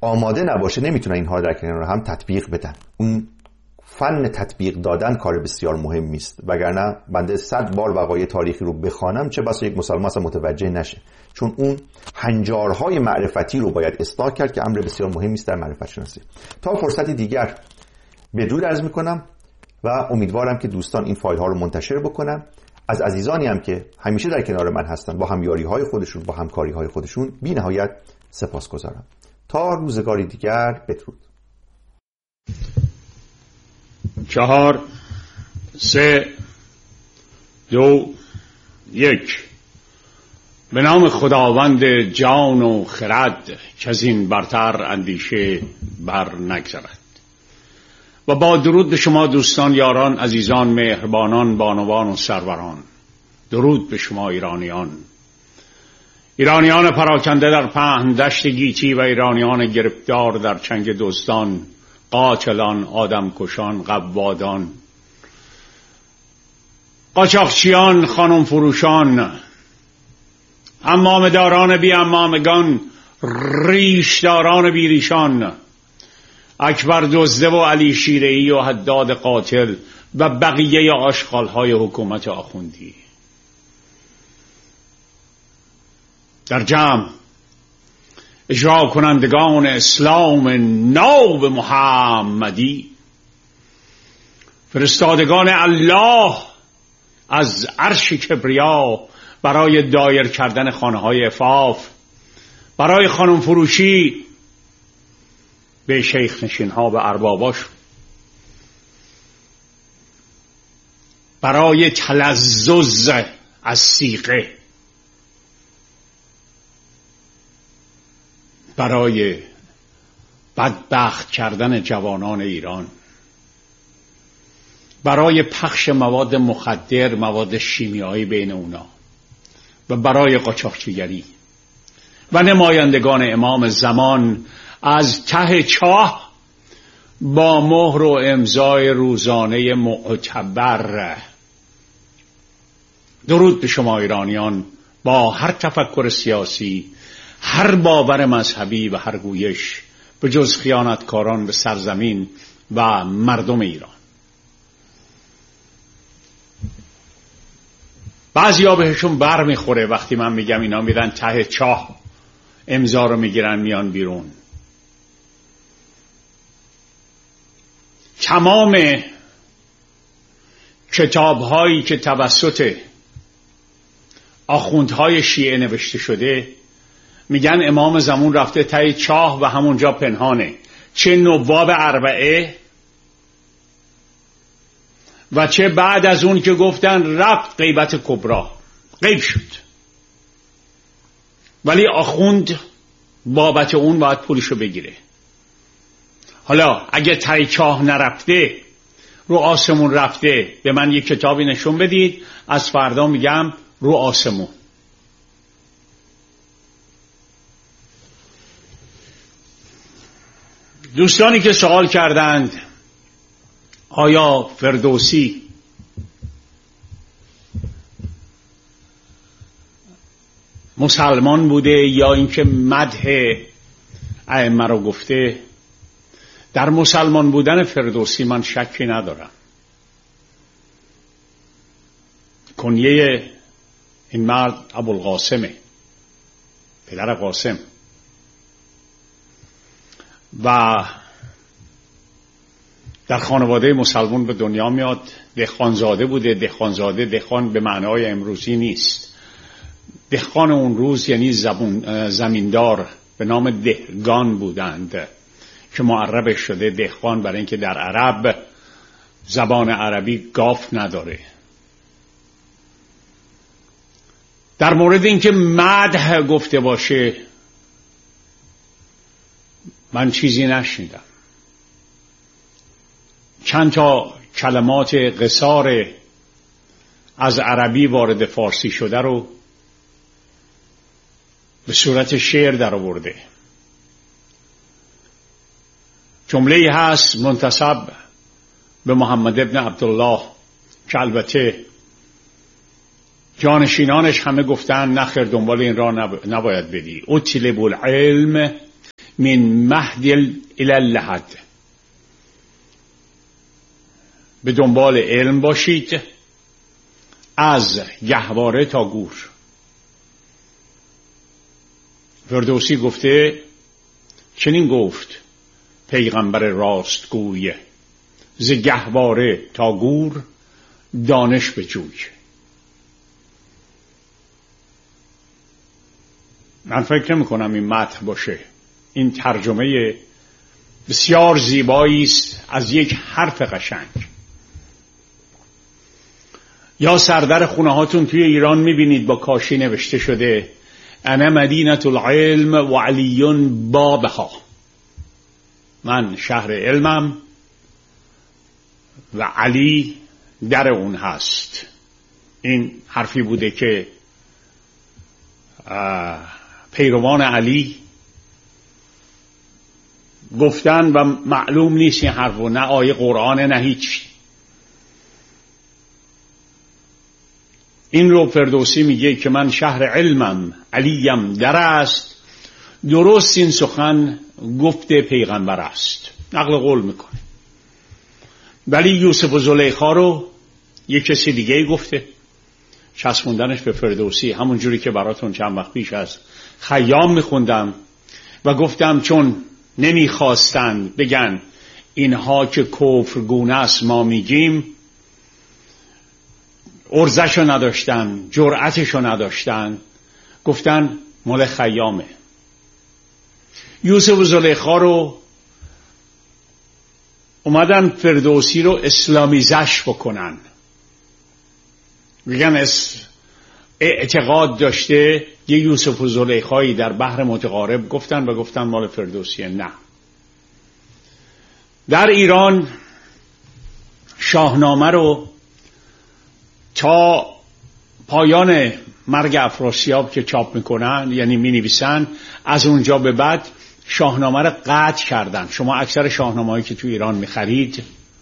آماده نباشه نمیتونن اینها در کنار هم تطبیق بدن. اون فن تطبیق دادن کار بسیار مهمی است، وگرنه بنده 100 بار وقایع تاریخی رو بخوانم چه بسا یک مسلمان اصلا متوجه نشه، چون اون هنجارهای معرفتی رو باید اصلاح کرد که امر بسیار مهمی است در معرفت شناسی. تا فرصتی دیگر بدرود عرض میکنم و امیدوارم که دوستان این فایل ها رو منتشر بکنن. از عزیزانی هم که همیشه در کنار من هستن با همیاری های خودشون، با همکاری های خودشون بی نهایت سپاسگزارم. تا روزگاری دیگر بدرود. 4 3 2 1. به نام خداوند جان و خرد که از این برتر اندیشه بر نگذرد. و با درود به شما دوستان، یاران، عزیزان، مهربانان، بانوان و سروران. درود به شما ایرانیان پراکنده در پهن دشت گیتی و ایرانیان گرفتار در چنگ دزدان، قاتلان، آدمکشان، قوادان، قاچاقچیان، خانم فروشان، عمامداران بی عمامگان، ریشداران بی ریشان، اکبر دزده و علی شیره‌ای و حداد قاتل و بقیه آشغال‌های حکومت آخوندی. در جمع اجرا کنندگان اسلام ناب محمدی، فرستادگان الله از عرش کبریا برای دایر کردن خانه‌های عفاف، برای خانم فروشی به شیخ نشین‌ها و ارباباش، برای تلذذ از صیقه، برای بدبخت کردن جوانان ایران، برای پخش مواد مخدر، مواد شیمیایی بین اونا و برای قاچاقچیگری و نمایندگان امام زمان از ته چاه با مهر و امضای روزانه معتبر. درود به شما ایرانیان با هر تفکر سیاسی، هر باور مذهبی و هر گویش، به جز خیانتکاران به سرزمین و مردم ایران. بعضیا بهشون بر میخوره وقتی من میگم اینا میرن ته چاه امضا رو میگیرن میان بیرون. تمام کتاب‌هایی که توسط آخوندهای شیعه نوشته شده میگن امام زمان رفته ته چاه و همونجا پنهانه، چه نواب اربعه و چه بعد از اون که گفتن رفت غیبت کبرا، غیب شد، ولی آخوند بابت اون باید پولشو بگیره. حالا اگه ته چاه نرفته، رو آسمون رفته، به من یک کتابی نشون بدید، از فردا میگم رو آسمون. دوستانی که سوال کردند آیا فردوسی مسلمان بوده یا اینکه مدح ائمه رو گفته، در مسلمان بودن فردوسی من شکی ندارم. کنیه این مرد ابوالقاسمه، پدر قاسم، و در خانواده مسلمان به دنیا میاد. دهقانزاده بوده. دهقان به معنای امروزی نیست. دهقان اون روز یعنی زمیندار به نام دهگان بودند که معربش شده دهقان، برای اینکه در عرب زبان عربی گاف نداره. در مورد اینکه مدح گفته باشه من چیزی نشنیدم. چند تا کلمات قصار از عربی وارد فارسی شده رو به صورت شعر در آورده. جمله‌ای هست منتسب به محمد ابن عبدالله که البته جانشینانش همه گفتن نخیر، دنبال این راه نباید بدی. اطلب العلم من مهد الی اللحد. به دنبال علم باشید از گهواره تا گور. فردوسی گفته چنین گفت پیغمبر راستگوی، ز گهواره تا گور دانش بجوی. من فکر میکنم این متن باشه. این ترجمه بسیار زیبایی است از یک حرف قشنگ. یا سردر خونه هاتون توی ایران میبینید با کاشی نوشته شده انا مدینة العلم و علی بابها. من شهر علمم و علی در اون هست. این حرفی بوده که پیروان علی گفتن و معلوم نیست این حرفو، نه آیه قرآن نه هیچ. این رو فردوسی میگه که من شهر علمم، علیم در است. درست این سخن گفته پیغمبر است، نقل قول میکنه. ولی یوسف و زلیخا رو یک کسی دیگه گفته، چسبوندنش به فردوسی. همون جوری که براتون چند وقت پیش از خیام میخوندم و گفتم چون نمیخواستن بگن اینها که کفرگونه است ما میگیم، ارزشو نداشتن، جرأتشو نداشتن، گفتن مال خیامه. یوسف و زلیخا رو اومدن فردوسی رو اسلامیزش بکنن، میگن اعتقاد داشته یه یوسف و زلیخایی در بحر متقارب گفتن و گفتن مال فردوسیه. نه، در ایران شاهنامه رو تا پایان مرگ افراسیاب که چاپ میکنن، یعنی مینویسن، از اونجا به بعد شاهنامه رو قطع کردن. شما اکثر شاهنامه‌هایی که تو ایران میخرید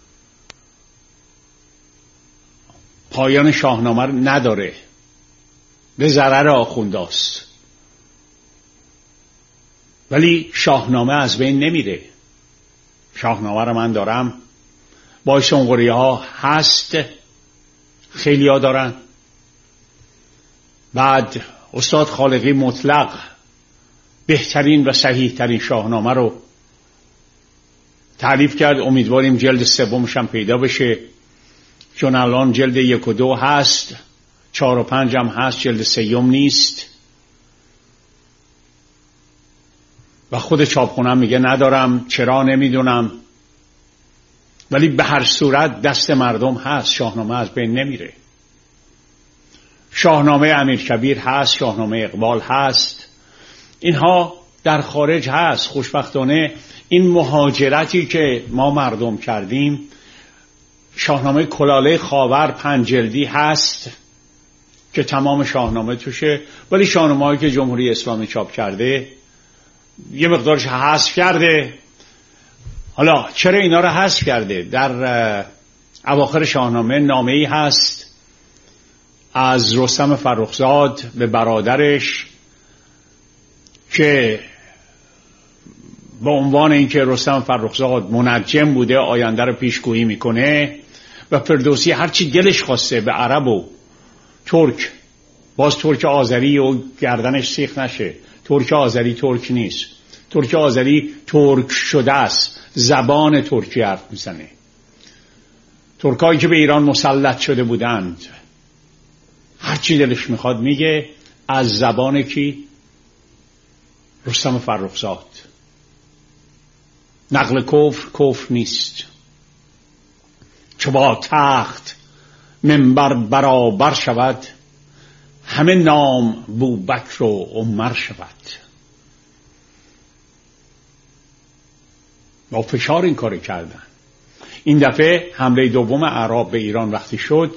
پایان شاهنامه رو نداره، به ضرر آخونداست. ولی شاهنامه از بین نمیره. شاهنامه رو من دارم، باعث اونقریه ها هست، خیلی ها دارن. بعد استاد خالقی مطلق بهترین و صحیح ترین شاهنامه رو تعریف کرد. امیدواریم جلد سومش هم پیدا بشه، چون الان جلد 1 و 2 هست، 4 و 5 هم هست، جلد 3 نیست. و خود چاپخونم میگه ندارم، چرا نمیدونم، ولی به هر صورت دست مردم هست، شاهنامه از بین نمیره. شاهنامه امیرکبیر هست، شاهنامه اقبال هست، اینها در خارج هست. خوشبختانه این مهاجرتی که ما مردم کردیم، شاهنامه کلاله خاور 5 جلدی هست که تمام شاهنامه توشه، ولی شاهنامه‌ای که جمهوری اسلامی چاپ کرده یه مقدارش حذف کرده. حالا چرا اینا رو حذف کرده؟ در اواخر شاهنامه نامه‌ای هست از رستم فرخزاد به برادرش که با عنوان اینکه رستم فرخزاد منجم بوده آینده رو پیشگویی میکنه و فردوسی هرچی دلش خواسته به عرب و ترک، باز ترک آذری و گردنش سیخ نشه، ترک آذری ترک نیست، ترک آذری ترک شده است، زبان ترکی حرف میزنه. ترکایی که به ایران مسلط شده بودند هرچی دلش میخواد میگه از زبان کی؟ رستم فرخزاد. نقل کفر نیست. چو با تخت منبر برابر شود، همه نام بوبکر و عمر شود. با فشار این کار کردن. این دفعه حمله دوم اعراب به ایران وقتی شد،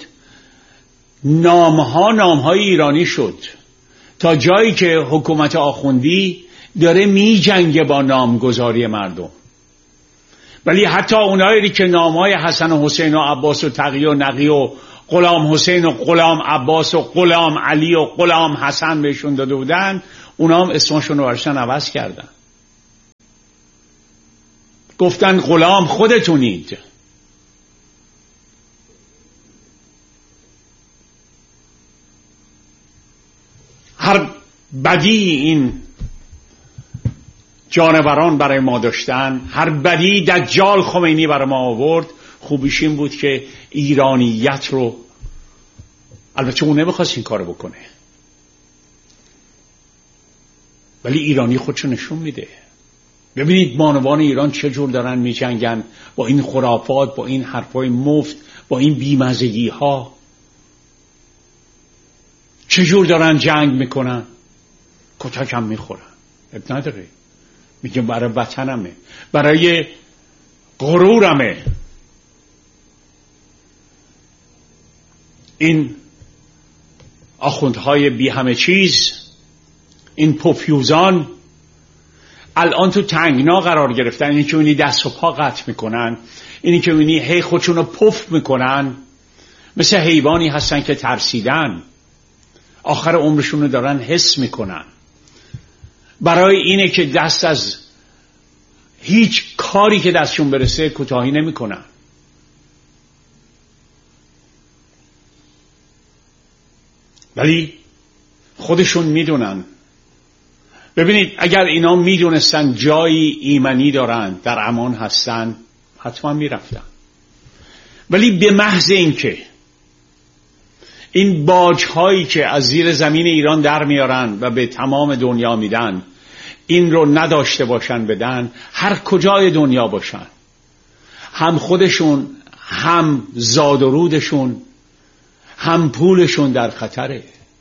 نامهای ایرانی شد، تا جایی که حکومت آخوندی داره می جنگه با نامگذاری مردم. ولی حتی اونایی که نامهای حسن و حسین و عباس و تقی و نقی و غلام حسین و غلام عباس و غلام علی و غلام حسن بهشون داده بودن، اونا هم اسمشون رو برشن عوض کردن. گفتن غلام خودتونید. هر بدی این جانوران برای ما داشتن، هر بدی دجال خمینی برای ما آورد، خوبیش این بود که ایرانیت رو، البته اون نمیخواست این کارو بکنه، ولی ایرانی خودشو نشون میده. ببینید بانوان ایران چه جور دارن میجنگن با این خرافات، با این حرفای مفت، با این بیمزگی ها، چه جور دارن جنگ میکنن. کتک هم میخورن، اب نداره، میگه برای وطنمه، برای غرورمه. این آخوندهای بی همه چیز، این پوفیوزان الان تو تنگنا قرار گرفتن. اینی که اونی دست و پا قطع میکنن، اینی که اونی هی خودشونو پف میکنن، مثل حیوانی هستن که ترسیدن، آخر عمرشونو دارن حس میکنن. برای اینه که دست از هیچ کاری که دستشون برسه کوتاهی نمیکنن. ولی خودشون میدونن. ببینید اگر اینا میدونستن جایی ایمنی دارن، در امان هستن، حتما میرفتن. ولی به محض اینکه این باج‌هایی که از زیر زمین ایران در میارن و به تمام دنیا میدن، این رو نداشته باشن بدن، هر کجای دنیا باشن، هم خودشون، هم زاد و رودشون، هم پولشون در خطره.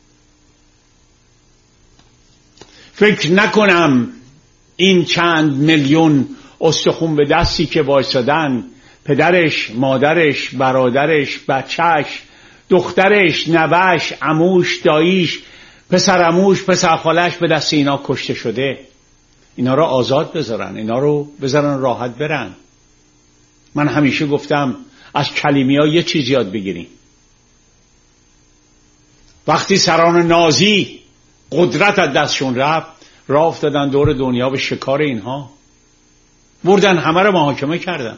فکر نکنم این چند میلیون استخون به دستی که وایسادن، پدرش، مادرش، برادرش، بچهش، دخترش، نوش، عموش، داییش، پسر عموش، پسر خالش به دست اینا کشته شده، اینا رو آزاد بذارن، اینا رو بذارن راحت برن. من همیشه گفتم از کلیمیا یه چیز یاد بگیریم. وقتی سران نازی قدرت از دستشون رفت، راه افتادن دور دنیا به شکار اینها، بردن همه رو محاکمه کردن.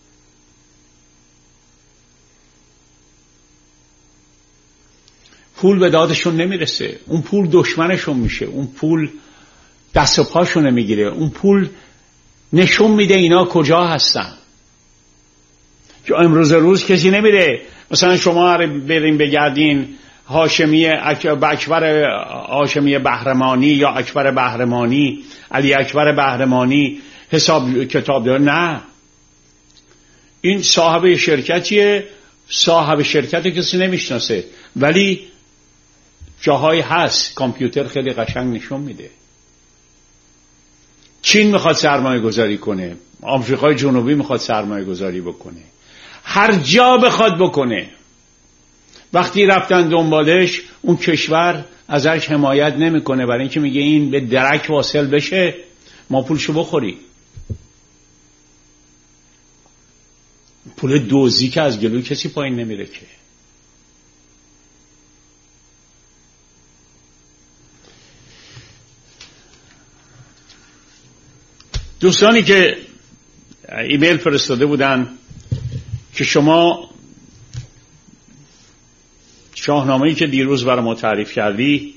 پول به دادشون نمیرسه، اون پول دشمنشون میشه، اون پول دست و پاشون میگیره، اون پول نشون میده اینا کجا هستن. که امروز روز کسی نمیره مثلا شما بریم بگردین هاشمی اکبر هاشمی بهرمانی یا اکبر بهرمانی، علی اکبر بهرمانی حساب کتاب داره. نه، این صاحب شرکتیه، صاحب شرکت کسی نمیشناسه، ولی جاهایی هست کامپیوتر خیلی قشنگ نشون میده. چین میخواد سرمایه گذاری کنه، آمریکای جنوبی میخواد سرمایه گذاری بکنه، هر جا بخواد بکنه. وقتی رفتن دنبالش، اون کشور ازش حمایت نمیکنه، برای اینکه میگه این به درک واصل بشه ما پولشو بخوریم. پول دوزی که از گلوی کسی پایین نمیره که. دوستانی که ایمیل فرستاده بودن که شما شاهنامه‌ای که دیروز برای ما تعریف کردی،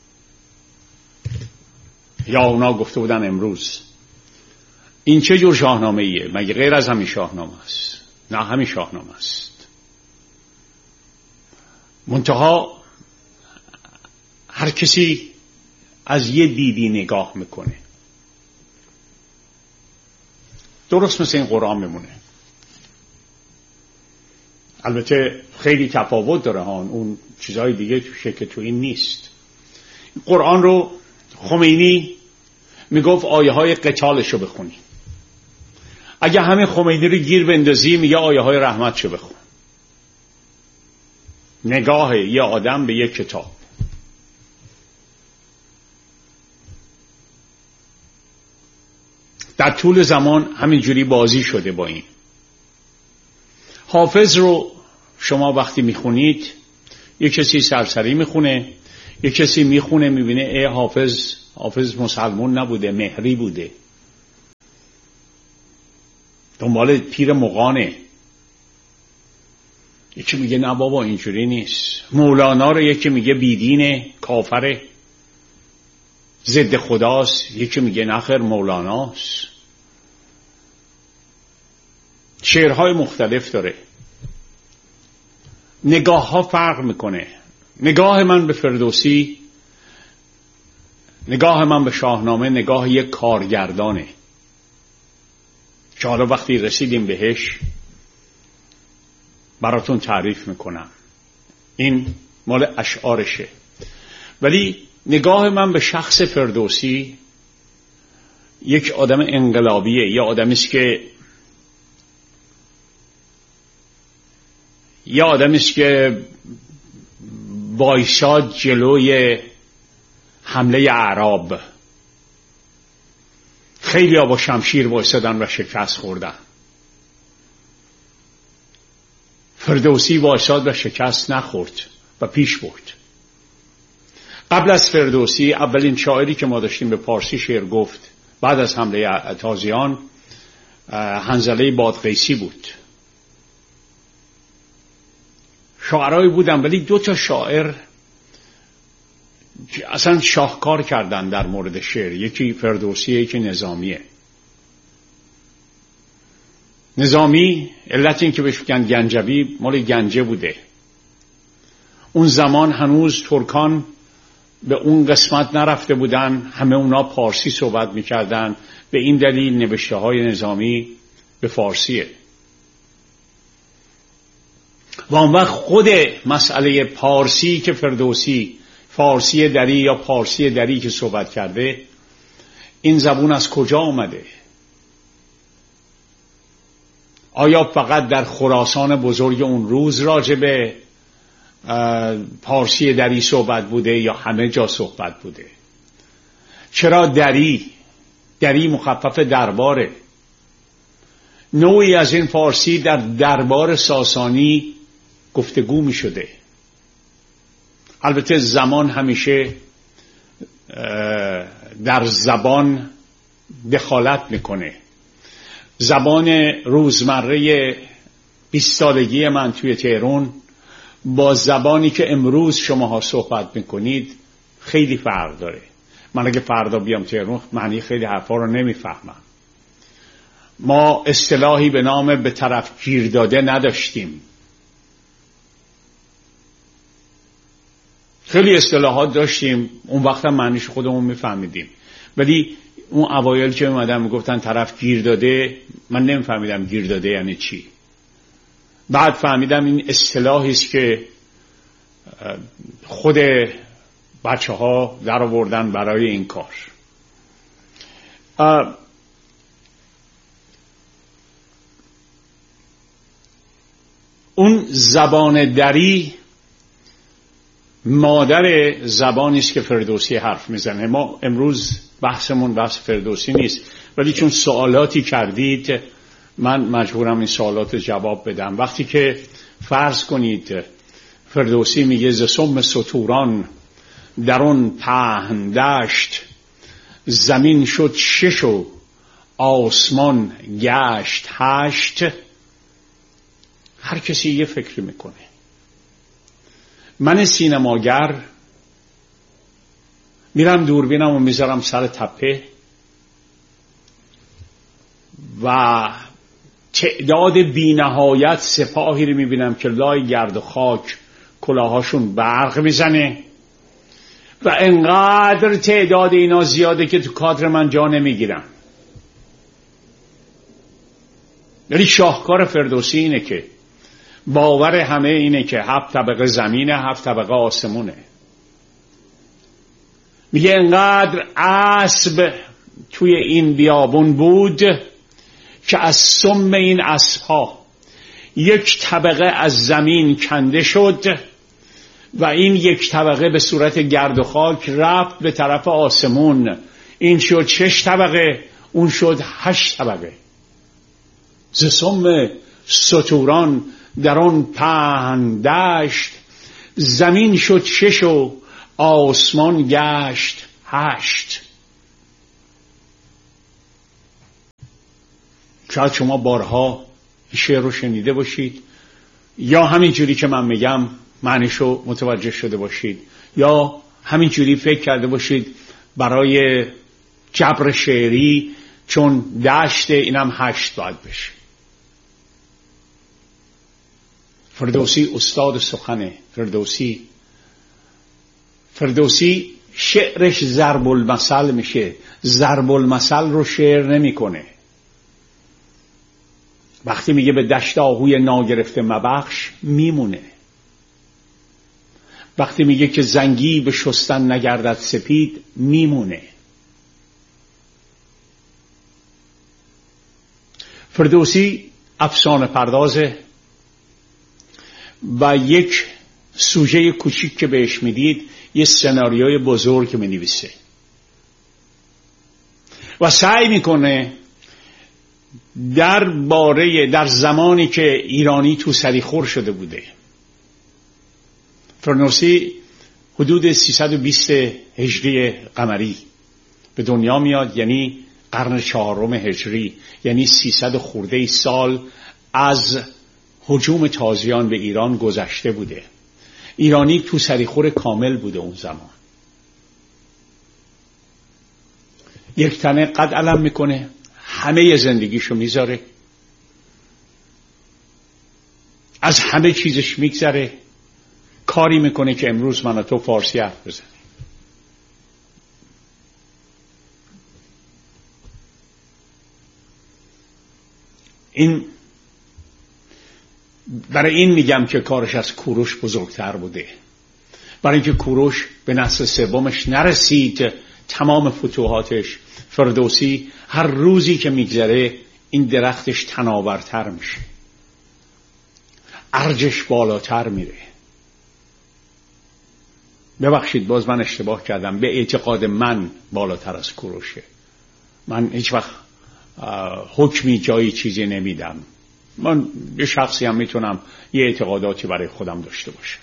یا اونا گفته بودن امروز، این چه جور شاهنامه‌ایه؟ مگه غیر از همین شاهنامه است؟ نه، همین شاهنامه است. منتها هر کسی از یه دیدی نگاه میکنه. درست مثل این قرآن میمونه. البته خیلی تفاوت داره ها، اون چیزهای دیگه که تو این نیست. قرآن رو خمینی میگفت آیه های قتالش رو بخونی. اگه همین خمینی رو گیر بندازی میگه آیه های رحمت رو بخون. نگاه یه آدم به یک کتاب. در طول زمان همینجوری بازی شده با این. حافظ رو شما وقتی میخونید، یک کسی سرسری میخونه، یک کسی میخونه میبینه ای حافظ مسلمون نبوده، مهری بوده. دنبال پیر مغانه. یکی میگه نه بابا اینجوری نیست. مولانا رو یکی میگه بیدینه، کافره، ضد خداست. یکی میگه نخیر مولاناست. شعرهای مختلف داره. نگاه ها فرق میکنه. نگاه من به فردوسی، نگاه من به شاهنامه نگاه یک کارگردانه که حالا وقتی رسیدیم بهش براتون تعریف میکنم. این مال اشعارشه. ولی نگاه من به شخص فردوسی یک آدم انقلابیه. یه آدمی است که وایساد جلوی حمله اعراب. خیلی ها با شمشیر وایسادن و شکست خوردن. فردوسی وایساد و شکست نخورد و پیش برد. قبل از فردوسی اولین شاعری که ما داشتیم به پارسی شعر گفت بعد از حمله تازیان حنظله بادغیسی بود. شاعرایی بودن ولی 2 شاعر اصلا شاهکار کردن در مورد شعر. یکی فردوسیه، یکی نظامیه. نظامی علت این که بهش میگن گنجوی مال گنجه بوده. اون زمان هنوز ترکان به اون قسمت نرفته بودن، همه اونا پارسی صحبت میکردن. به این دلیل نوشته های نظامی به فارسیه. و اون وقت خود مسئله پارسی که فردوسی فارسی دری یا پارسی دری که صحبت کرده، این زبون از کجا آمده؟ آیا فقط در خراسان بزرگ اون روز راجع به پارسی دری صحبت بوده یا همه جا صحبت بوده؟ چرا دری مخفف درباره؟ نوعی از این فارسی در دربار ساسانی گفتگو می شده. البته زمان همیشه در زبان دخالت میکنه. زبان روزمره 20 سالگی من توی تهران با زبانی که امروز شماها صحبت میکنید خیلی فرق داره. من اگه فردا بیام تهران معنی خیلی حرفا رو نمیفهمم. ما اصطلاحی به نام به طرف گیر داده نداشتیم. خیلی اصطلاحات داشتیم، اون وقت هم معنیش خودمون میفهمیدیم. ولی اون اوایل که اومدن میگفتن طرف گیر داده، من نمیفهمیدم گیر داده یعنی چی. بعد فهمیدم این اصطلاحی است که خود بچه‌ها در آوردن برای این کار. اون زبان دری مادر زبانی است که فردوسی حرف میزنه. ما امروز بحثمون بحث فردوسی نیست، ولی چون سوالاتی کردید من مجبورم این سوالات جواب بدم. وقتی که فرض کنید فردوسی میگه ز سم ستوران در اون پهن دشت، زمین شد 6 و آسمان گشت 8. هر کسی یه فکری میکنه. من سینماگر میرم دوربینم و میذارم سر تپه و تعداد بی‌نهایت سپاهی رو میبینم که لای گرد و خاک کلاهاشون برق میزنه و انقدر تعداد اینا زیاده که تو کادر من جا نمیگیرم. یعنی شاهکار فردوسی اینه که باور همه اینه که 7 طبقه زمینه 7 طبقه آسمونه. میگه انقدر اسب توی این بیابون بود که از سم این اسبها 1 طبقه از زمین کنده شد و این 1 طبقه به صورت گرد و خاک رفت به طرف آسمون. این شد 6 طبقه، اون شد 8 طبقه. ز سم ستوران در آن پهن دشت، زمین شد 6 و آسمان گشت 8. شاید شما بارها شعر رو شنیده باشید، یا همین جوری که من میگم معنیشو متوجه شده باشید، یا همین جوری فکر کرده باشید برای جبر شعری چون دشت اینم 8 باید بشه. فردوسی استاد سخنه. فردوسی شعرش ضرب المثل میشه، ضرب المثل رو شعر نمیکنه. وقتی میگه به دشت آهوی ناگرفته مبخش میمونه. وقتی میگه که زنگی به شستن نگردد سپید میمونه. فردوسی افسانه پردازه و یک سوژه کوچیک که بهش میدید یه سناریوی بزرگ مینویسه و سعی میکنه در زمانی که ایرانی تو سریخور شده بوده. فردوسی حدود 320 هجری قمری به دنیا میاد، یعنی قرن 4 هجری، یعنی 300 خورده سال از هجوم تازیان به ایران گذشته بوده. ایرانی تو سریخور کامل بوده اون زمان. یک تنه قد علم میکنه، همه زندگیشو میذاره، از همه چیزش میگذره، کاری میکنه که امروز من و تو فارسی حرف بزنیم. برای این میگم که کارش از کوروش بزرگتر بوده، برای اینکه کوروش به نسل سومش نرسید تمام فتوحاتش. فردوسی هر روزی که میگذره این درختش تناورتر میشه، ارجش بالاتر میره. ببخشید باز من اشتباه کردم، به اعتقاد من بالاتر از کوروشه. من هیچ وقت حکمی جایی چیزی نمیدم. من یه شخصی هم میتونم یه اعتقاداتی برای خودم داشته باشم.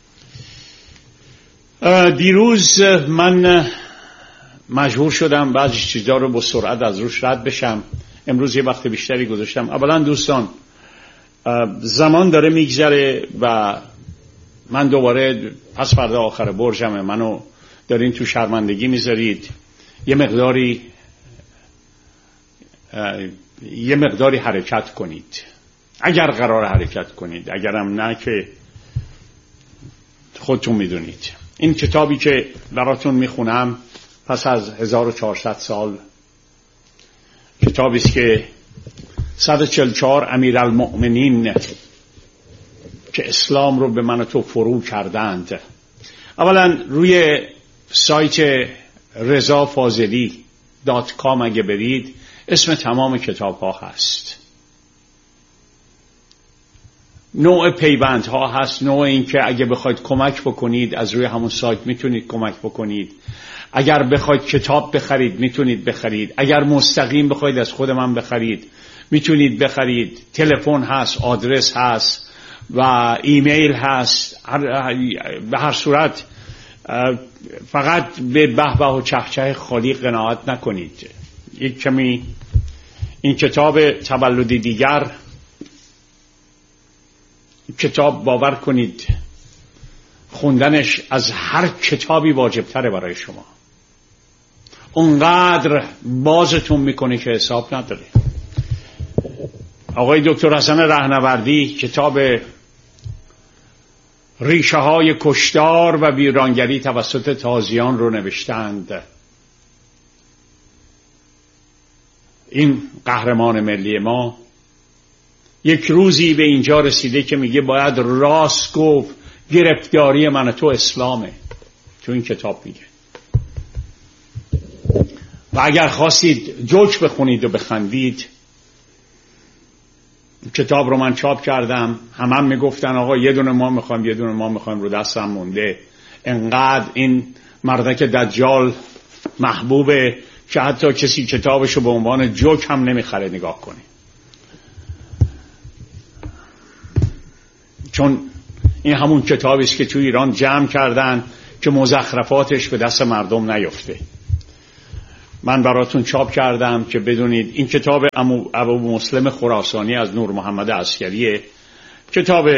دیروز من مجبور شدم بعضی چیزا رو با سرعت از روش رد بشم. امروز یه وقت بیشتری گذاشتم. اولا دوستان، زمان داره میگذره و من دوباره پس فردا آخر برجمه، منو دارین تو شرمندگی میذارید. یه مقداری حرکت کنید اگر قرار حرکت کنید، اگرم نه که خودتون میدونید. این کتابی که براتون میخونم پس از 1400 سال، کتابی است که 144 امیرالمؤمنین که اسلام رو به من و تو فرو کردند. اولا روی سایت rezafazeli.com اگه برید اسم تمام کتاب ها هست، نوع پیوند ها هست، نوع این که اگه بخواید کمک بکنید از روی همون سایت میتونید کمک بکنید، اگر بخواید کتاب بخرید میتونید بخرید، اگر مستقیم بخواید از خود من بخرید میتونید بخرید. تلفن هست، آدرس هست و ایمیل هست. به هر صورت فقط به بهبه و چهچه خالی قناعت نکنید. یک کمی این کتاب تولدی دیگر، کتاب باور کنید خوندنش از هر کتابی واجبتره برای شما. اونقدر بازتون میکنه که حساب نداره. آقای دکتر حسن رهنوردی کتاب ریشه های کشتار و ویرانگری توسط تازیان رو نوشتند. این قهرمان ملی ما یک روزی به اینجا رسیده که میگه باید راست گفت، گرفتاری من تو اسلامه. تو این کتاب میگه. و اگر خواستید جوک بخونید و بخندید، کتاب رو من چاپ کردم. هم میگفتن آقا یه دونه ما میخوایم رو دستم مونده. انقدر این مردک دجال محبوبه که حتی کسی کتابشو به عنوان جوک هم نمیخره نگاه کنه، چون این همون کتابی است که تو ایران جمع کردن که مزخرفاتش به دست مردم نیفته. من براتون چاپ کردم که بدونید این کتاب ابو مسلم خراسانی از نور محمد عسکریه. کتاب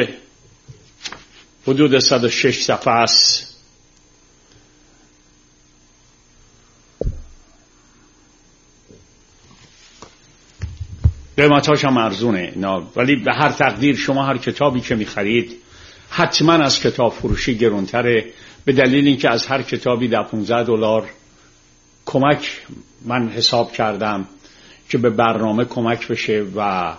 حدود 106 صفحه است. قیمتاش هم ارزونه ولی به هر تقدیر شما هر کتابی که میخرید حتما از کتاب فروشی گرونتره، به دلیل اینکه از هر کتابی $15 کمک من حساب کردم که به برنامه کمک بشه و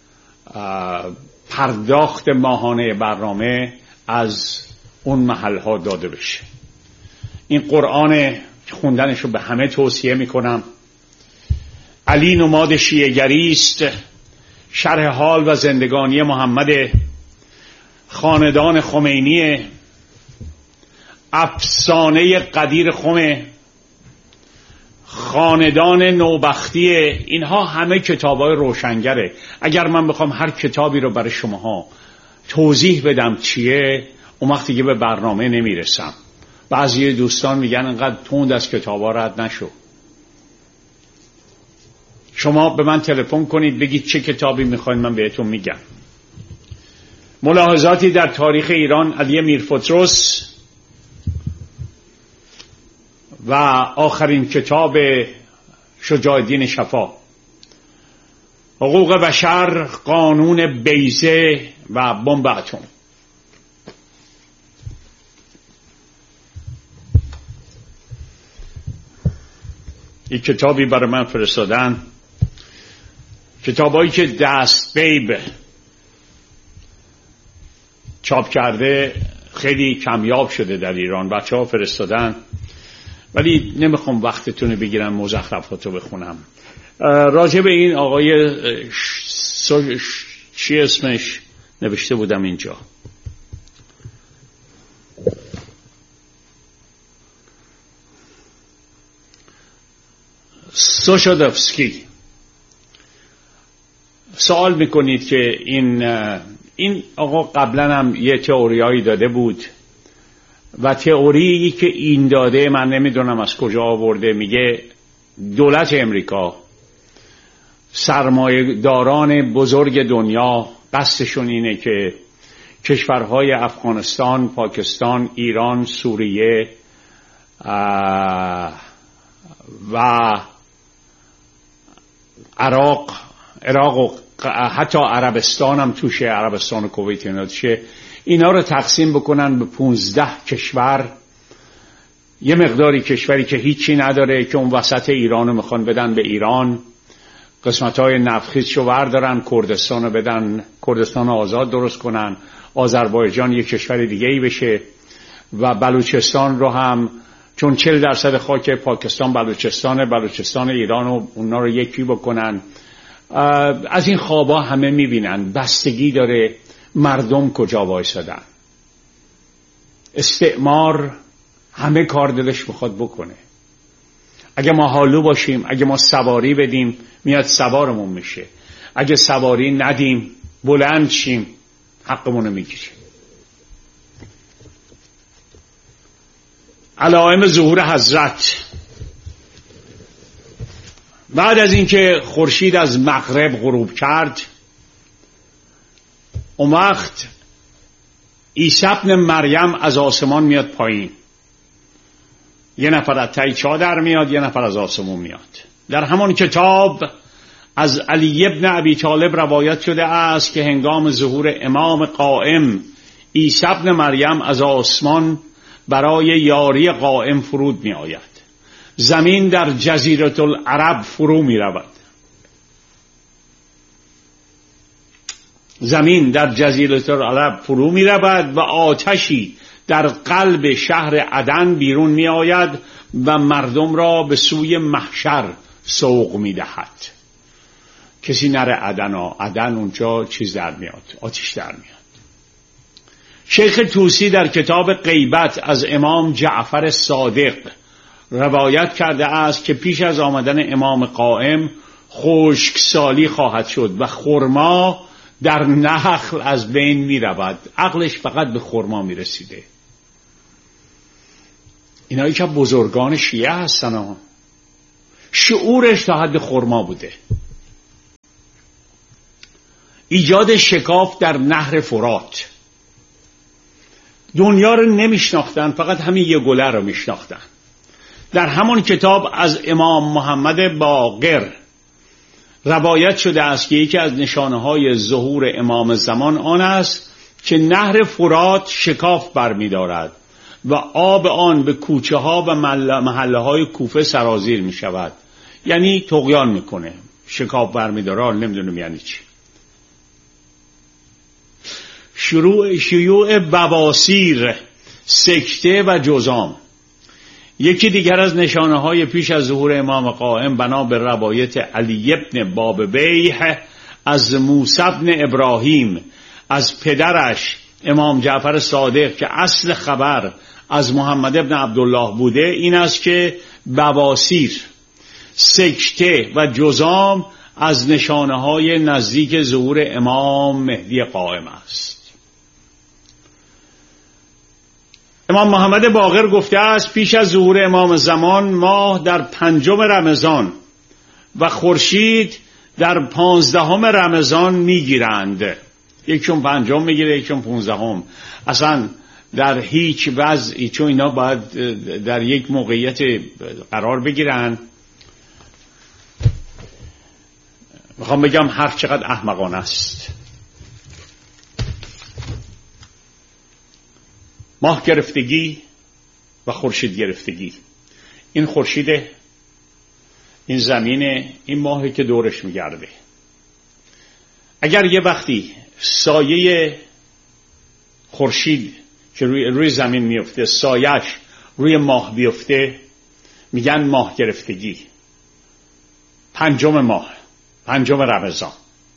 پرداخت ماهانه برنامه از اون محلها داده بشه. این قرآن خوندنشو به همه توصیه میکنم. علی نماد شیعه‌گری است، شرح حال و زندگانی محمد، خاندان خمینی، افسانه قدیر خمه، خاندان نوبختی، اینها همه کتابای روشنگره. اگر من بخوام هر کتابی رو برای شماها توضیح بدم چیه، اون وقتی که به برنامه نمیرسم. بعضی دوستان میگن انقدر تند از کتابا رد نشو. شما به من تلفن کنید بگید چه کتابی میخواین، من بهتون میگم. ملاحظاتی در تاریخ ایران، علی میرفتروس و آخرین کتاب شجاع الدین شفا، حقوق بشر، قانون بیضه و بمب اتم. این کتابی برای من فرستادن، کتابایی که دست بیب چاپ کرده خیلی کمیاب شده در ایران، بچه ها فرستادن، ولی نمیخوام وقتتون بگیرم مزخرفاتو بخونم. راجع به این آقای چی اسمش نوشته بودم اینجا، سوشادفسکی، سوال میکنید که این آقا قبلا هم یه تئوریایی داده بود و تئوری که این داده من نمیدونم از کجا آورده. میگه دولت امریکا، سرمایه‌داران بزرگ دنیا قصدشون اینه که کشورهای افغانستان، پاکستان، ایران، سوریه و عراق و حتی عربستان هم توشه، عربستان و کویت اینا توشه، اینا رو تقسیم بکنن به 15 کشور. یه مقداری کشوری که هیچی نداره که اون وسط ایران رو میخوان بدن به ایران، قسمت‌های نفتخیزشو وردارن، کردستان رو بدن، کردستان آزاد درست کنن، آذربایجان یک کشور دیگه ای بشه و بلوچستان رو هم، چون 40% خاک پاکستان بلوچستان ایران و اونا رو یکی بکنن. از این خوابا همه میبینن، بستگی داره مردم کجا وایسادن. استعمار همه کار دلش بخواد بکنه. اگه ما حالو باشیم، اگه ما سواری بدیم، میاد سوارمون میشه. اگه سواری ندیم، بلند شیم، حقمونو میگیریم. علائم ظهور حضرت. بعد از اینکه خورشید از مغرب غروب کرد، اون وقت عیسی ابن مریم از آسمان میاد پایین. یه نفر از ته چادر میاد، یه نفر از آسمون میاد. در همان کتاب از علی ابن ابی طالب روایت شده است که هنگام ظهور امام قائم، عیسی ابن مریم از آسمان برای یاری قائم فرود می آید. زمین در جزیره العرب فرو می رود. زمین در جزیره العرب فرو می رود و آتشی در قلب شهر عدن بیرون می آید و مردم را به سوی محشر سوق می دهد. کسی نره عدن اونجا چیز در میاد، آتش در میاد. شیخ طوسی در کتاب غیبت از امام جعفر صادق روایت کرده است که پیش از آمدن امام قائم خشکسالی خواهد شد و خرما در نخل از بین می رود. عقلش فقط به خرما می رسیده. اینایی که بزرگان شیعه هستن ها. شعورش تا حد خرما بوده. ایجاد شکاف در نهر فرات. دنیا رو نمیشناختن، فقط همین یه گله رو میشناختن. در همان کتاب از امام محمد باقر روایت شده است که یکی از نشانه‌های ظهور امام زمان آن است که نهر فرات شکاف برمی‌دارد و آب آن به کوچه ها و محله های کوفه سرازیر می شود. یعنی طغیان میکنه، شکاف برمی‌داره، نمیدونم یعنی چی. شیوع بواسیر، سکته و جذام. یکی دیگر از نشانه های پیش از ظهور امام قائم بنا به روایت علی ابن بابیه از موسی ابن ابراهیم از پدرش امام جعفر صادق که اصل خبر از محمد ابن عبدالله بوده این است که بواسیر، سکته و جذام از نشانه های نزدیک ظهور امام مهدی قائم است. امام محمد باقر گفته است پیش از ظهور امام زمان ماه در 5 رمضان و خورشید در 15 رمضان میگیرند. یکشون 5 میگیره، یکشون 15. اصلا در هیچ وضعی، چون اینا باید در یک موقعیت قرار بگیرن. میخوام بگم حرف چقدر احمقانه است. ماه گرفتگی و خورشید گرفتگی. این خورشیده، این زمینه، این ماهی که دورش میگرده. اگر یه وقتی سایه خورشید که روی زمین میفته سایش روی ماه بیفته میگن ماه گرفتگی. 5 ماه، 5 رمضان.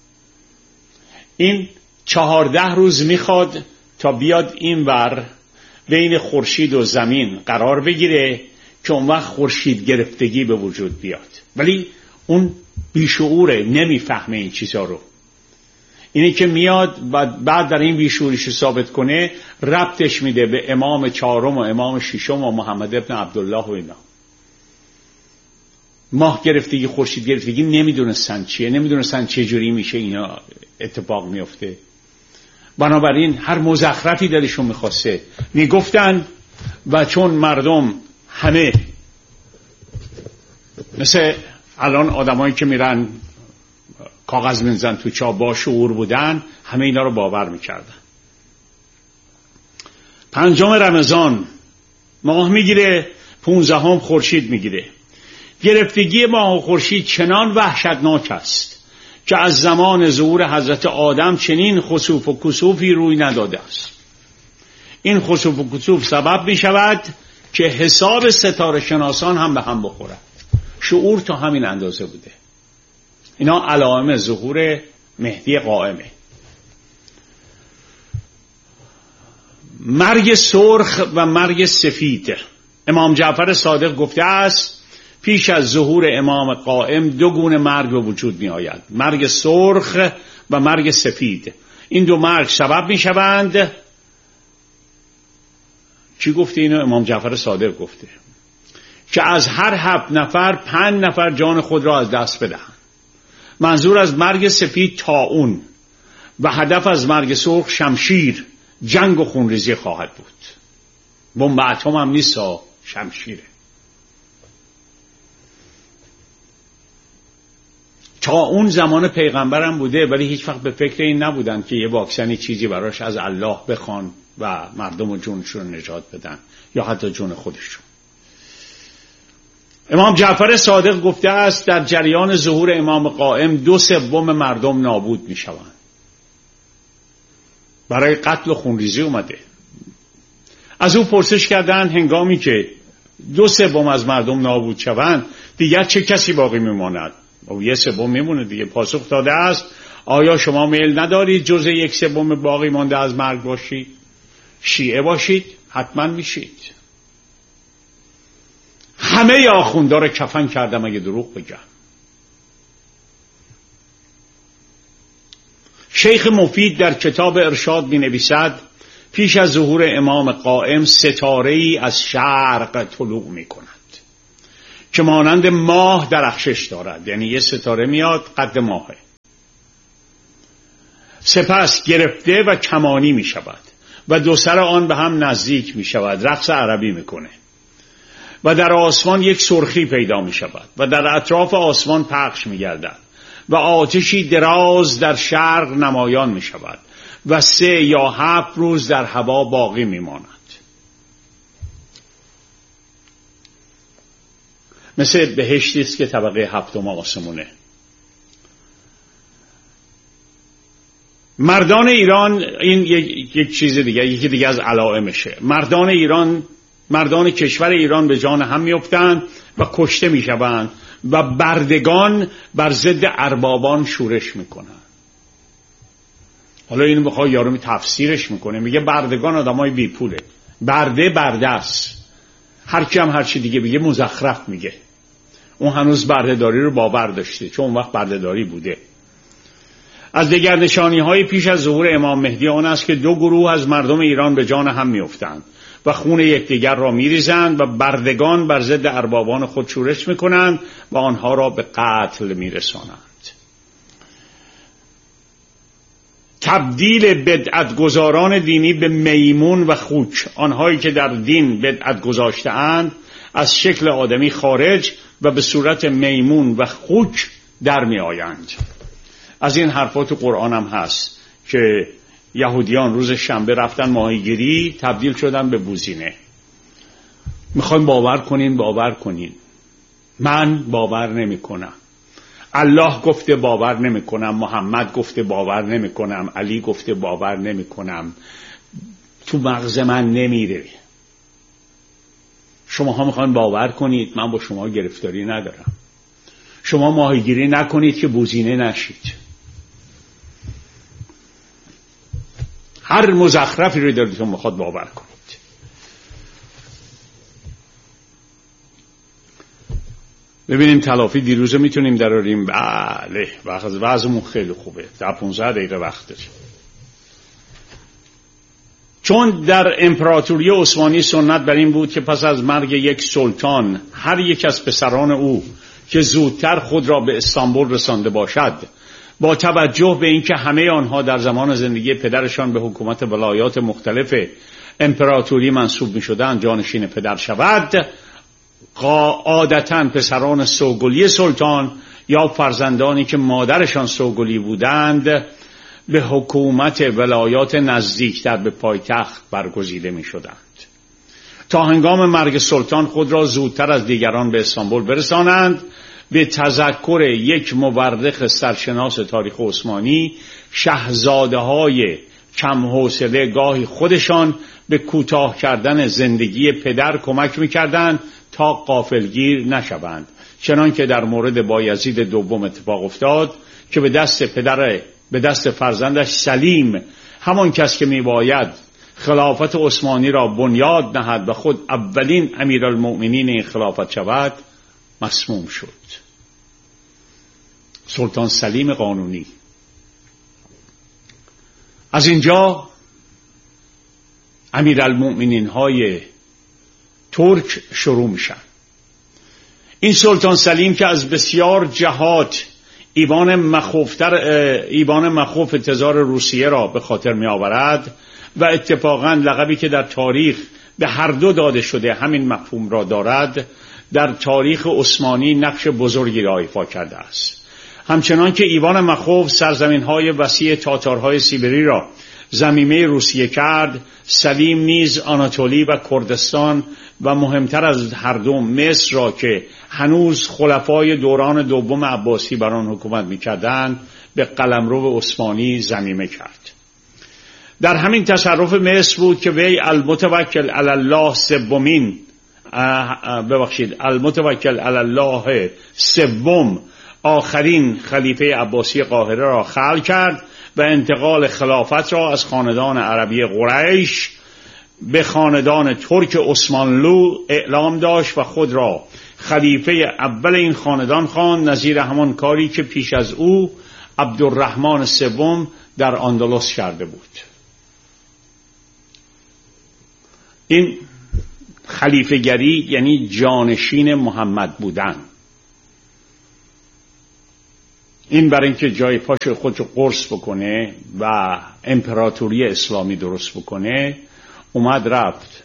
این 14 روز میخواد تا بیاد این ور بین خورشید و زمین قرار بگیره که اون وقت خورشید گرفتگی به وجود بیاد. ولی اون بیشعوره، نمیفهمه این چیزا رو. اینی که میاد بعد در این بیشعوریش ثابت کنه ربطش میده به امام 4 و امام 6 و محمد ابن عبدالله و اینا. ماه گرفتگی، خورشید گرفتگی نمیدونستن چیه، نمیدونستن چه جوری میشه اینا اتفاق میفته. بنابراین هر مزخرفی دلشون میخواسته میگفتن و چون مردم همه مثل الان آدمایی که میرن کاغذ می‌زنن تو چاپ با شعور بودن، همه اینا رو باور میکردن. 5 رمضان ماه میگیره، 15 خورشید میگیره. گرفتگی ماه و خورشید چنان وحشتناک است که از زمان ظهور حضرت آدم چنین خسوف و کسوفی روی نداده است. این خسوف و کسوف سبب می شود که حساب ستاره شناسان هم به هم بخورد. شعور تا همین اندازه بوده. اینا علائم ظهور مهدی قائمه. مرگ سرخ و مرگ سفید. امام جعفر صادق گفته است پیش از ظهور امام قائم 2 گونه مرگ به وجود می آید. مرگ سرخ و مرگ سفید. این 2 مرگ سبب می شوند. چی گفته اینو؟ امام جعفر صادق گفته که از هر 7 نفر 5 نفر جان خود را از دست بدهند. منظور از مرگ سفید طاعون و هدف از مرگ سرخ شمشیر، جنگ و خونریزی خواهد بود. بمب اتم هم نیست، شمشیره. تا اون زمان پیغمبرم بوده ولی هیچ وقت به فکر این نبودن که یه واکسنی چیزی براش از الله بخوان و مردم جونشون نجات بدن یا حتی جون خودشون. امام جعفر صادق گفته است در جریان ظهور امام قائم 2/3 مردم نابود می شوند. برای قتل و خونریزی اومده. از او پرسش کردن هنگامی که 2/3 از مردم نابود شوند دیگر چه کسی باقی میماند؟ و 1/3 میمونه دیگه. پاسخ داده است آیا شما میل ندارید جز 1/3 باقی مانده از مرگ باشید؟ شیعه باشید حتما میشید. همه آخوندا رو کفن کردم اگه دروغ بگم. شیخ مفید در کتاب ارشاد می نویسد پیش از ظهور امام قائم ستاره‌ای از شرق طلوع می کند که مانند ماه درخشش دارد، یعنی یه ستاره میاد قد ماهه، سپس گرفته و کمانی می شود و دو سر آن به هم نزدیک می شود، رقص عربی میکنه و در آسمان یک سرخی پیدا می شود و در اطراف آسمان پخش می گردد و آتشی دراز در شرق نمایان می شود و 3 یا 7 روز در هوا باقی می ماند. مثل بهشتی است که طبقه 7 آسمونه. مردان ایران، این یک چیز دیگه، یکی دیگه از علائمشه. مردان ایران، مردان کشور ایران به جان هم میافتند و کشته میشوند و بردگان بر ضد اربابان شورش میکنن. حالا اینو بخوای یارو تفسیرش میکنه، میگه بردگان آدمای بی پوله، برده است، هر کی هم هر چی دیگه بگه مزخرف میگه. اون هنوز بردهداری رو باور داشته، چون اون وقت بردهداری بوده. از دیگر نشانی‌های پیش از ظهور امام مهدی آن است که 2 گروه از مردم ایران به جان هم میافتند و خون یکدیگر را میریزند و بردگان بر ضد اربابان خود شورش میکنند و آنها را به قتل میرسانند. تبدیل بدعتگزاران دینی به میمون و خوک، آنهایی که در دین بدعت گذاشته‌اند، از شکل آدمی خارج و به صورت میمون و خوک در می آیند. از این حرفات قرآن هم هست که یهودیان روز شنبه رفتن ماهیگیری، تبدیل شدن به بوزینه. میخوایم باور کنین. من باور نمی کنم. الله گفته باور نمی کنم، محمد گفته باور نمی کنم، علی گفته باور نمی کنم. تو مغز من نمیره. شما ها میخواین باور کنید، من با شما گرفتاری ندارم. شما ماهیگیری نکنید که بوزینه نشید. هر مزخرفی رو دلتون میخواد باور کنید. ببینیم تلافی دیروز میتونیم دراریم. بله، وضعمون خیلی خوبه. در 15 دقیقه وقت داریم. چون در امپراتوری عثمانی سنت بر این بود که پس از مرگ یک سلطان هر یک از پسران او که زودتر خود را به استانبول رسانده باشد، با توجه به اینکه همه آنها در زمان زندگی پدرشان به حکومت ولایات مختلف امپراتوری منصوب می شدند، جانشین پدر شود، عادتاً پسران سوگلی سلطان یا فرزندانی که مادرشان سوگلی بودند به حکومت ولایات نزدیکتر به پایتخت برگزیده می شدند تا هنگام مرگ سلطان خود را زودتر از دیگران به استانبول برسانند. به تذکر یک مورخ سرشناس تاریخ عثمانی، شاهزاده های کم حوصله گاهی خودشان به کوتاه کردن زندگی پدر کمک می‌کردند تا غافلگیر نشوند، چنان که در مورد بایزید دوم اتفاق افتاد که به دست فرزندش سلیم، همان کس که میباید خلافت عثمانی را بنیاد نهد و خود اولین امیرالمؤمنین این خلافت شود، مسموم شد. سلطان سلیم قانونی. از اینجا امیرالمؤمنین های ترک شروع میشن. این سلطان سلیم که از بسیار جهات ایوان مخوف تزار روسیه را به خاطر می آورد و اتفاقاً لقبی که در تاریخ به هر دو داده شده همین مفهوم را دارد، در تاریخ عثمانی نقش بزرگی را ایفا کرده است. همچنان که ایوان مخوف سرزمین‌های وسیع تاتارهای سیبری را ضمیمه روسیه کرد، سلیم نیز آناتولی و کردستان و مهمتر از هر دو مصر را که هنوز خلفای دوران دوم عباسی بر آن حکومت می‌کردند به قلمرو عثمانی ضمیمه کرد. در همین تصرف مصر بود که وی المتوکل علی الله سوم آخرین خلیفه عباسی قاهره را خلع کرد و انتقال خلافت را از خاندان عربی قریش به خاندان ترک عثمانلو اعلام داشت و خود را خلیفه اول این خاندان خواند، نظیر همان کاری که پیش از او عبدالرحمن سوم در اندلس کرده بود. این خلیفه‌گری یعنی جانشین محمد بودن. این برای اینکه جای پاش خودشو قرص بکنه و امپراتوری اسلامی درست بکنه اومد رفت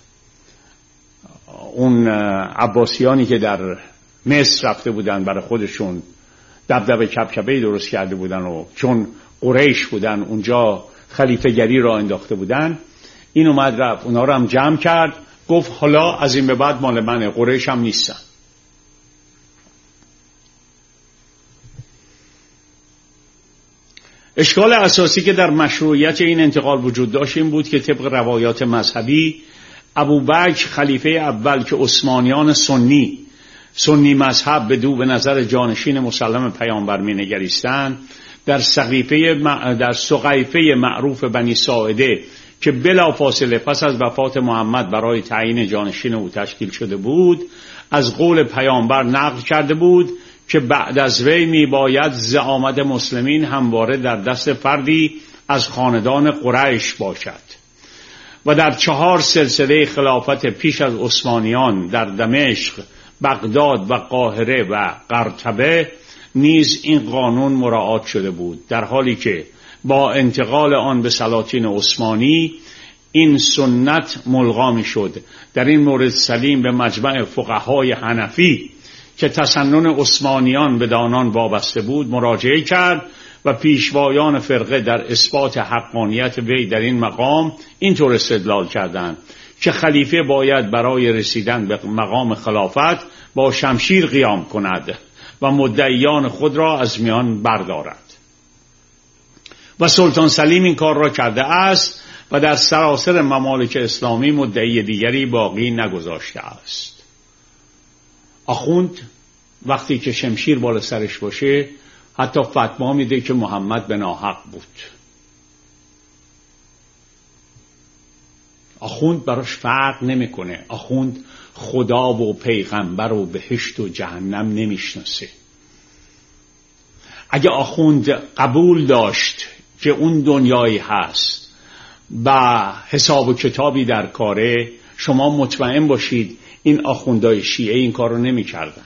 اون عباسیانی که در مصر رفته بودن برای خودشون دبدبه کبکبه‌ای درست کرده بودن و چون قریش بودن اونجا خلیفه‌گری را انداخته بودن، این اومد رفت اونا رو هم جمع کرد، گفت حالا از این به بعد مال منه، قریش هم نیستن. اشکال اساسی که در مشروعیت این انتقال وجود داشت این بود که طبق روایات مذهبی ابوبکر خلیفه اول که عثمانیان سنی مذهب به نظر جانشین مسلم پیامبر می نگریستند، در سقیفه معروف بنی ساعده که بلافاصله پس از وفات محمد برای تعیین جانشین او تشکیل شده بود، از قول پیامبر نقل کرده بود که بعد از وی می باید زعامت مسلمین همواره در دست فردی از خاندان قریش باشد و در 4 سلسله خلافت پیش از عثمانیان در دمشق، بغداد و قاهره و قرطبه نیز این قانون مراعات شده بود، در حالی که با انتقال آن به سلاطین عثمانی این سنت ملغا می شد. در این مورد سلیم به مجمع فقهای حنفی که تسنن عثمانیان به دانان وابسته بود مراجعه کرد و پیشوایان فرقه در اثبات حقانیت وی در این مقام اینطور استدلال کردند که خلیفه باید برای رسیدن به مقام خلافت با شمشیر قیام کند و مدعیان خود را از میان بردارد و سلطان سلیم این کار را کرده است و در سراسر ممالک اسلامی مدعی دیگری باقی نگذاشته است. آخوند وقتی که شمشیر بالا سرش باشه حتی فتوا میده که محمد به ناحق بود. آخوند براش فرق نمیکنه. آخوند خدا و پیغمبر و بهشت و جهنم نمیشناسه. اگه آخوند قبول داشت که اون دنیایی هست و حساب و کتابی در کاره، شما مطمئن باشید این آخوندهای شیعه این کار رو نمی کردن.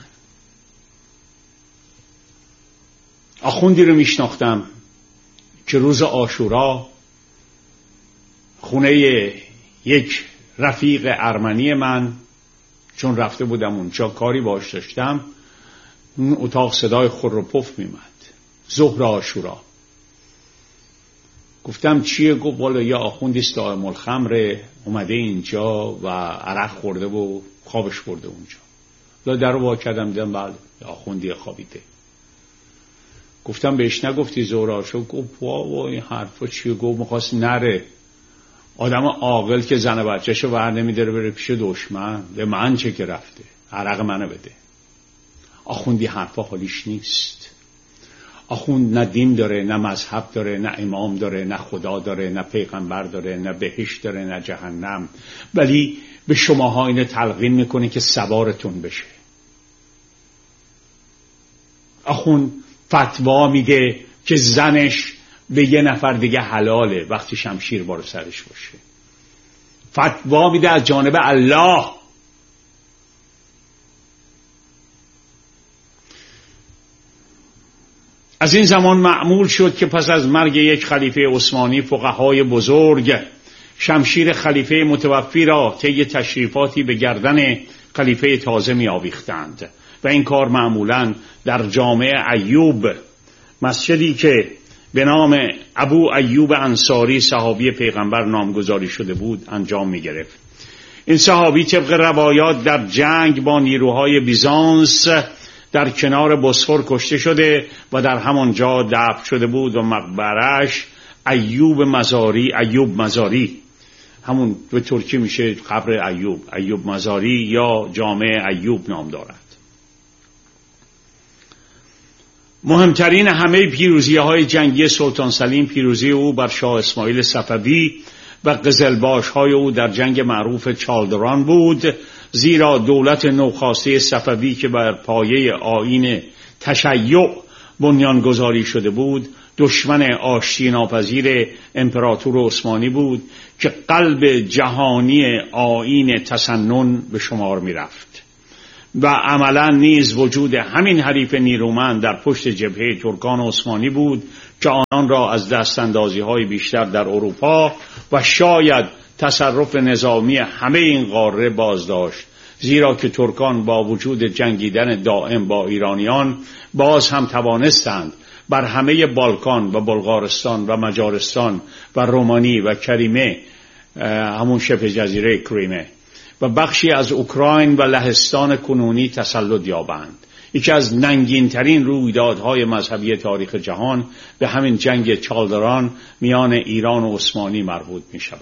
آخوندی رو میشناختم که روز عاشورا خونه یک رفیق ارمنی من، چون رفته بودم اونجا کاری باش داشتم، اون اتاق صدای خور و پف میمد. ظهر عاشورا گفتم چیه؟ گفت والا یه آخوندی است دائم الخمر اومده اینجا و عرق خورده و خوابش برده اونجا. در رو وا کردم دیدم بله آخوندی خوابیده. گفتم بهش نگفتی ظهر عاشورا؟ گفت وا این حرفا چیه؟ گفت می‌خواست نره. آدم عاقل که زن بچه‌شو ور نمی‌داره بره پیش دشمن، به من چه که رفته، عرق منو بده. آخوندی حرفا حالیش نیست. آخوند نه دین داره، نه مذهب داره، نه امام داره، نه خدا داره، نه پیغمبر داره، نه بهشت داره، نه جهنم، ولی به شماها اینو تلقین میکنه که سوارتون بشه. آخوند فتوا میده که زنش به یه نفر دیگه حلاله وقتی شمشیر بار سرش باشه. فتوا میده از جانب الله. از این زمان معمول شد که پس از مرگ یک خلیفه عثمانی فقهای بزرگ شمشیر خلیفه متوفی را طی تشریفاتی به گردن خلیفه تازه می آویختند و این کار معمولاً در جامع ایوب، مسجدی که به نام ابو ایوب انصاری صحابی پیغمبر نامگذاری شده بود انجام می گرفت. این صحابی طبق روایات در جنگ با نیروهای بیزانس در کنار بوسفور کشته شده و در همانجا دفن شده بود و مقبرش ایوب مزاری، همون به ترکی میشه قبر ایوب مزاری یا جامع ایوب نام دارد. مهمترین همه پیروزی‌های جنگی سلطان سلیم پیروزی او بر شاه اسماعیل صفوی و قزلباش‌های او در جنگ معروف چالدران بود، زیرا دولت نوخاسته صفوی که بر پایه آیین تشیع بنیانگذاری شده بود دشمن آشتی ناپذیر امپراتور عثمانی بود که قلب جهانی آیین تسنن به شمار می رفت و عملا نیز وجود همین حریف نیرومند در پشت جبهه ترکان عثمانی بود که آنان را از دستاندازی‌های بیشتر در اروپا و شاید تصرف نظامی همه این قاره باز داشت، زیرا که ترکان با وجود جنگیدن دائم با ایرانیان باز هم توانستند بر همه بالکان و بلغارستان و مجارستان و رومانی و کریمه، همون شبه جزیره کریمه و بخشی از اوکراین و لهستان کنونی تسلط یابند. یکی از ننگین‌ترین رویدادهای مذهبی تاریخ جهان به همین جنگ چالدران میان ایران و عثمانی مربوط می شود.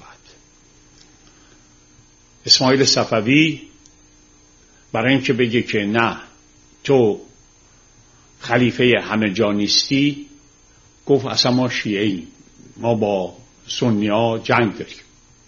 اسماعیل صفوی برای اینکه بگه که نه تو خلیفه همه جا نیستی، گفت اصلا ما شیعه‌ایم، ما با سنی‌ها جنگ داریم.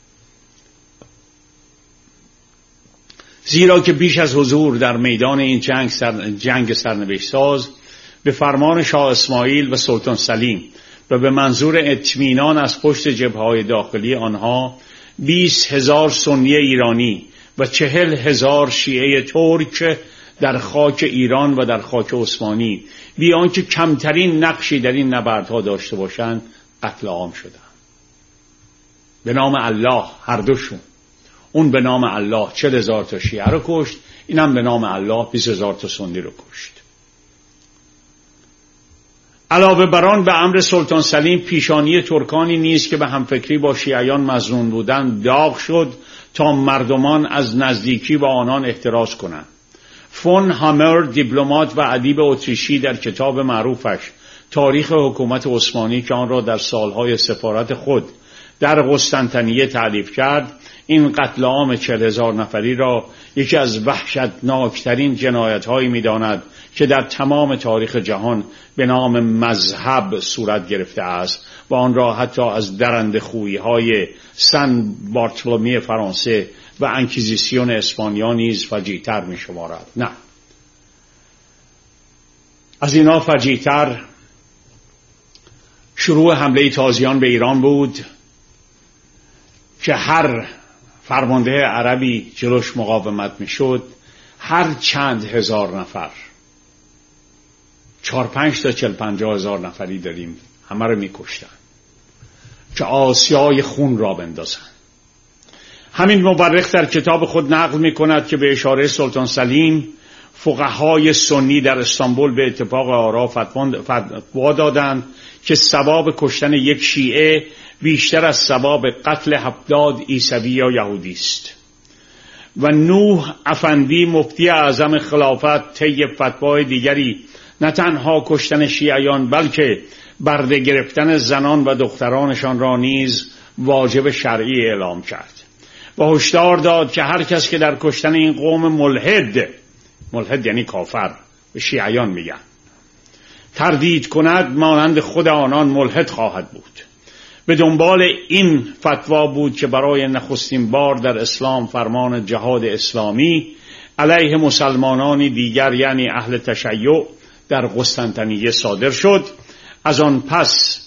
زیرا که بیش از حضور در میدان این جنگ سرنوشت ساز به فرمان شاه اسماعیل و سلطان سلیم و به منظور اطمینان از پشت جبهه‌های داخلی آنها 20,000 سنی ایرانی و 40,000 شیعه ترک در خاک ایران و در خاک عثمانی بی آنکه کمترین نقشی در این نبردها داشته باشند قتل عام شدند. به نام الله هر دوشون، اون به نام الله 40,000 تا شیعه رو کشت، اینم به نام الله 20,000 تا سنی رو کشت. علاوه بر آن به امر سلطان سلیم پیشانی ترکانی نیز که به همفکری با شیعیان مظنون بودند داغ شد تا مردمان از نزدیکی با آنان احتراز کنند. فون هامر دیپلمات و ادیب اتریشی در کتاب معروفش تاریخ حکومت عثمانی که آن را در سالهای سفارت خود در قسطنطنیه تألیف کرد، این قتل عام 40,000 نفری را یکی از وحشتناکترین جنایت‌هایی می‌داند که در تمام تاریخ جهان به نام مذهب صورت گرفته است و آن را حتی از درنده‌خویی‌های سن بارتولومی فرانسه و انکیزیسیون اسپانیا نیز فجیع‌تر می‌شمارد. نه، از اینا فجیع‌تر شروع حمله تازیان به ایران بود که هر فرمانده عربی جلوش مقاومت میشد، هر چند هزار نفر، 4-5 تا 40-50 هزار نفری داریم، همه رو میکشتن که آسیای خون را بندازن. همین مورخ در کتاب خود نقل میکند که به اشاره سلطان سلیم فقهای سنی در استانبول به اتفاق آرا فتوا دادند که ثواب کشتن یک شیعه بیشتر از ثواب قتل 70 عیسوی یا یهودی است و نوح افندی مفتی اعظم خلافت طی فتوای دیگری نه تنها کشتن شیعیان بلکه برده گرفتن زنان و دخترانشان را نیز واجب شرعی اعلام کرد و هشدار داد که هر کس که در کشتن این قوم ملحد یعنی کافر، به شیعیان میگن، تردید کند مانند خود آنان ملحد خواهد بود. به دنبال این فتوا بود که برای نخستین بار در اسلام فرمان جهاد اسلامی علیه مسلمانانی دیگر یعنی اهل تشیع در قسطنطنیه صادر شد. از آن پس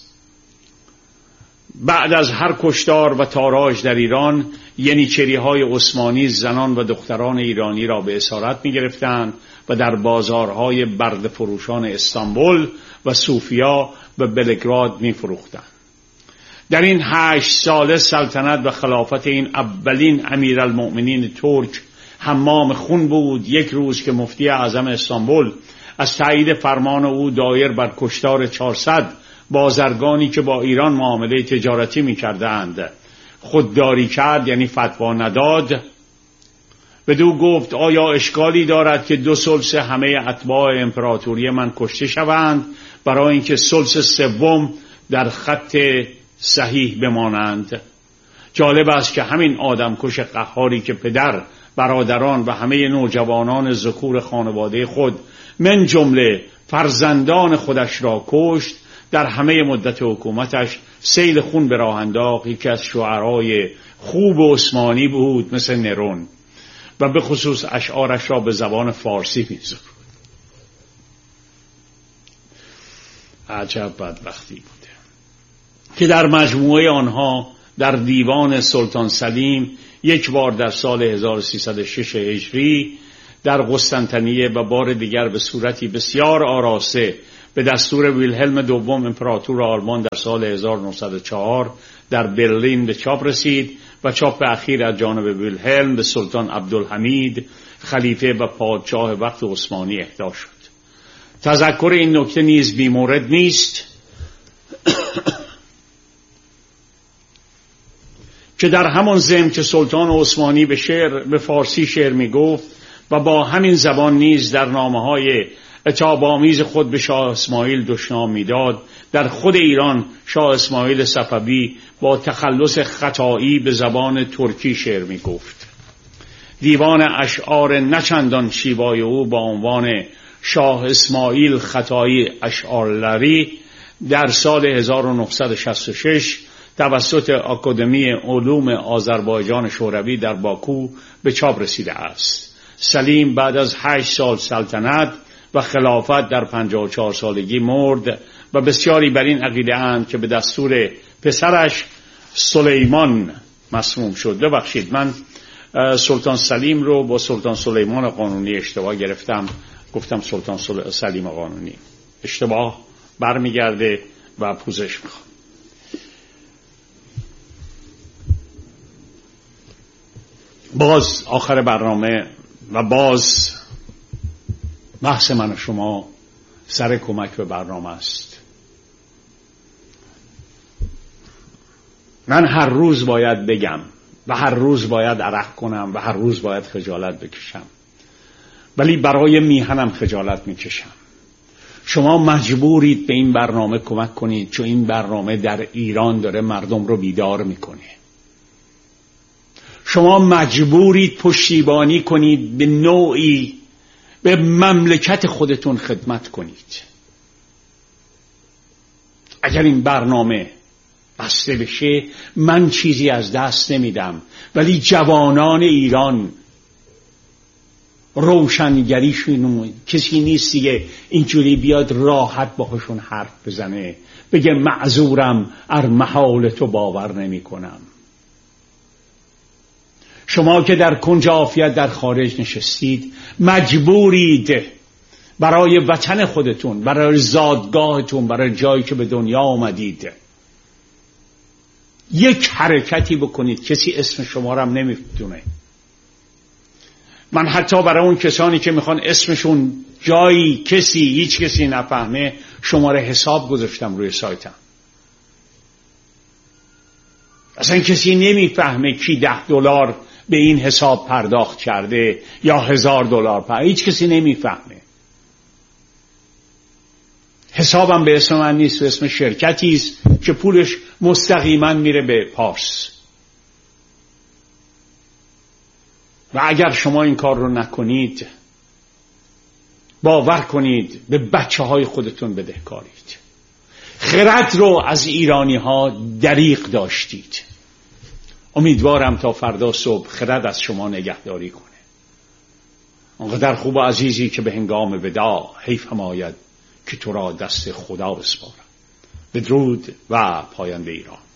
بعد از هر کشتار و تاراج در ایران، ینیچری‌های عثمانی زنان و دختران ایرانی را به اسارت می‌گرفتند و در بازارهای برده فروشان استانبول و صوفیا و بلگراد می‌فروختند. در این 8 ساله سلطنت و خلافت این اولین امیرالمؤمنین ترک حمام خون بود. یک روز که مفتی اعظم استانبول از تایید فرمان او دایر بر کشتار 400 بازرگانی که با ایران معامله تجارتی می‌کردند خودداری کرد، یعنی فتوا نداد، بدو گفت آیا اشکالی دارد که 2/3 همه اتباع امپراتوری من کشته شوند برای اینکه 1/3 در خط صحیح بمانند؟ جالب است که همین آدمکش قهاری که پدر، برادران و همه نوجوانان ذکور خانواده خود من جمله فرزندان خودش را کشت، در همه مدت حکومتش سیل خون به راه انداخت. یکی از شعرای خوب عثمانی بود مثل نرون و به خصوص اشعارش را به زبان فارسی می‌سرود. عجب بدبختی بوده که در مجموعه آنها در دیوان سلطان سلیم یک بار در سال 1306 هجری در قسطنطنیه و بار دیگر به صورتی بسیار آراسته به دستور ویلهلم دوم امپراتور آلمان در سال 1904 در برلین به چاپ رسید و چاپ اخیر از جانب ویلهلم به سلطان عبدالحمید خلیفه و پادشاه وقت عثمانی اهدا شد. تذکر این نکته نیز بی‌مورد نیست که در همان ضمن که سلطان عثمانی به فارسی شعر می گفت و با همین زبان نیز در نامه‌های عتاب‌آمیز خود به شاه اسماعیل دشنام می‌داد، در خود ایران شاه اسماعیل صفوی با تخلص خطایی به زبان ترکی شعر می گفت. دیوان اشعار نچندان شیوای او با عنوان شاه اسماعیل خطایی اشعارلری در سال 1966 توسط آکادمی علوم آذربایجان شوروی در باکو به چاپ رسیده است. سلیم بعد از 8 سال سلطنت و خلافت در 54 سالگی مرد و بسیاری بر این عقیده اند که به دستور پسرش سلیمان مسموم شد. ببخشید، من سلطان سلیم رو با سلطان سلیمان قانونی اشتباه گرفتم، گفتم سلطان سلیم قانونی. اشتباه برمیگرده و پوزش میخوام. باز آخر برنامه و باز بحث من و شما سر کمک به برنامه است. من هر روز باید بگم و هر روز باید عرق کنم و هر روز باید خجالت بکشم، ولی برای میهنم خجالت میکشم. شما مجبورید به این برنامه کمک کنید، چون این برنامه در ایران داره مردم رو بیدار میکنه. شما مجبورید پشتیبانی کنید، به نوعی به مملکت خودتون خدمت کنید. اگر این برنامه بسته بشه من چیزی از دست نمیدم، ولی جوانان ایران روشنگریشون کسی نیست دیگه اینجوری بیاد راحت باهاشون حرف بزنه بگه معذورم ار محال تو باور نمی کنم. شما که در کنج عافیت در خارج نشستید مجبورید برای وطن خودتون، برای زادگاهتون، برای جایی که به دنیا آمدید یک حرکتی بکنید. کسی اسم شما رو هم نمیدونه. من حتی برای اون کسانی که میخوان اسمشون جایی هیچ کسی نفهمه شماره حساب گذاشتم روی سایتم. اصلا کسی نمیفهمه کی $10 به این حساب پرداخت کرده یا $1000 هیچ کسی نمیفهمه. حسابم به اسم من نیست، به اسم شرکتی است که پولش مستقیما میره به پارس. و اگر شما این کار رو نکنید باور کنید به بچه های خودتون بدهکارید. خرد رو از ایرانی ها دریغ داشتید. امیدوارم تا فردا صبح خرد از شما نگهداری کنه. اونقدر خوب و عزیزی که به هنگام وداع حیف هم آید که تو را دست خدا بسپارم. بدرود و پاینده ایران.